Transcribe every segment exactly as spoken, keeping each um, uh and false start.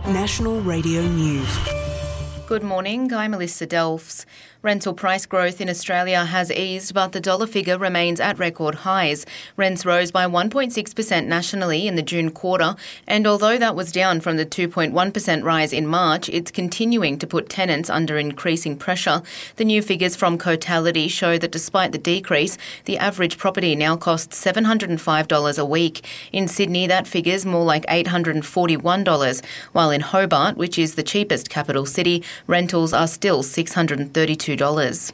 National Radio News. Good morning, I'm Melissa Delfs. Rental price growth in Australia has eased, but the dollar figure remains at record highs. Rents rose by one point six percent nationally in the June quarter, and although that was down from the two point one percent rise in March, it's continuing to put tenants under increasing pressure. The new figures from Cotality show that despite the decrease, the average property now costs seven hundred five dollars a week. In Sydney, that figure's more like eight hundred forty-one dollars, while in Hobart, which is the cheapest capital city, rentals are still six hundred thirty-two dollars.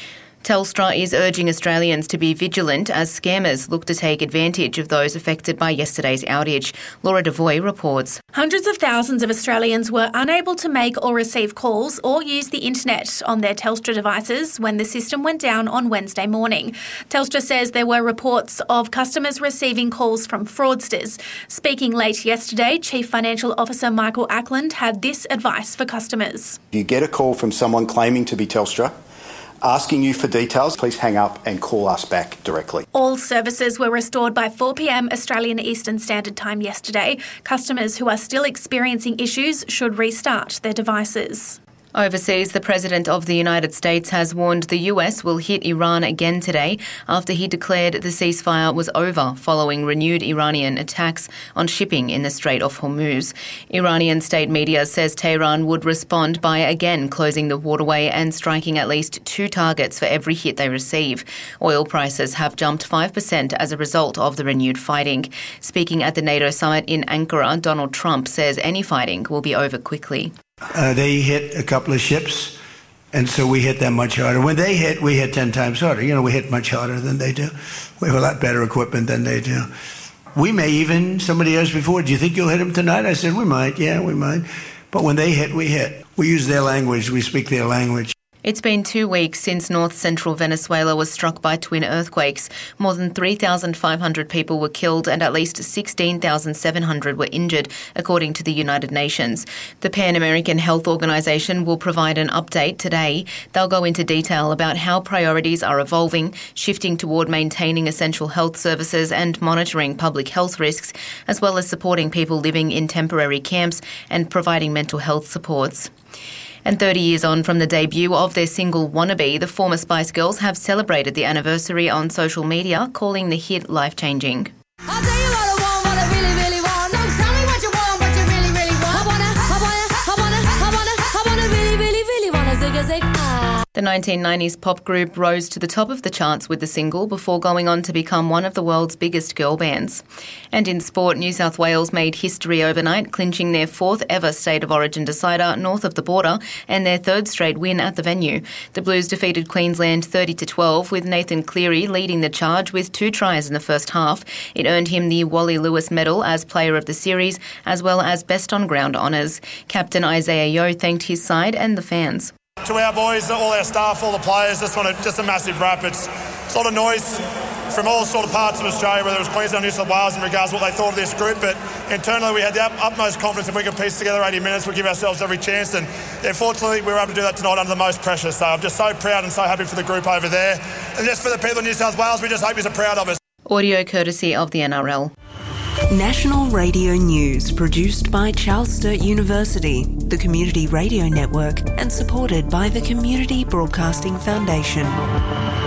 Telstra is urging Australians to be vigilant as scammers look to take advantage of those affected by yesterday's outage. Laura Devoy reports. Hundreds of thousands of Australians were unable to make or receive calls or use the internet on their Telstra devices when the system went down on Wednesday morning. Telstra says there were reports of customers receiving calls from fraudsters. Speaking late yesterday, Chief Financial Officer Michael Ackland had this advice for customers. If you get a call from someone claiming to be Telstra, asking you for details, please hang up and call us back directly. All services were restored by four p.m. Australian Eastern Standard Time yesterday. Customers who are still experiencing issues should restart their devices. Overseas, the President of the United States has warned the U S will hit Iran again today after he declared the ceasefire was over following renewed Iranian attacks on shipping in the Strait of Hormuz. Iranian state media says Tehran would respond by again closing the waterway and striking at least two targets for every hit they receive. Oil prices have jumped five percent as a result of the renewed fighting. Speaking at the NATO summit in Ankara, Donald Trump says any fighting will be over quickly. Uh, they hit a couple of ships, and so we hit them much harder. When they hit, we hit ten times harder. You know, we hit much harder than they do. We have a lot better equipment than they do. We may even, somebody asked before, do you think you'll hit them tonight? I said, we might, yeah, we might. But when they hit, we hit. We use their language. We speak their language. It's been two weeks since north-central Venezuela was struck by twin earthquakes. More than three thousand five hundred people were killed and at least sixteen thousand seven hundred were injured, according to the United Nations. The Pan American Health Organization will provide an update today. They'll go into detail about how priorities are evolving, shifting toward maintaining essential health services and monitoring public health risks, as well as supporting people living in temporary camps and providing mental health supports. And thirty years on from the debut of their single Wannabe, the former Spice Girls have celebrated the anniversary on social media, calling the hit life-changing. I'll tell you what I want, what I really, really want. No, tell me what you want, what you really, really want. I wanna, I wanna, I wanna, I wanna, I wanna really, really, really wanna zig a zig. Ah. The nineteen nineties pop group rose to the top of the charts with the single before going on to become one of the world's biggest girl bands. And in sport, New South Wales made history overnight, clinching their fourth ever State of Origin decider north of the border and their third straight win at the venue. The Blues defeated Queensland thirty to twelve, with Nathan Cleary leading the charge with two tries in the first half. It earned him the Wally Lewis Medal as Player of the Series, as well as Best on Ground honours. Captain Isaiah Yeo thanked his side and the fans. To our boys, all our staff, all the players, just want a, just a massive wrap. It's, it's a lot of noise from all sort of parts of Australia, whether it was Queensland or New South Wales, in regards to what they thought of this group. But internally, we had the utmost confidence if we could piece together eighty minutes, we'd give ourselves every chance. And unfortunately, we were able to do that tonight under the most pressure. So I'm just so proud and so happy for the group over there. And just for the people in New South Wales, we just hope you're proud of us. Audio courtesy of the N R L. National Radio News, produced by Charles Sturt University, the Community Radio Network, and supported by the Community Broadcasting Foundation.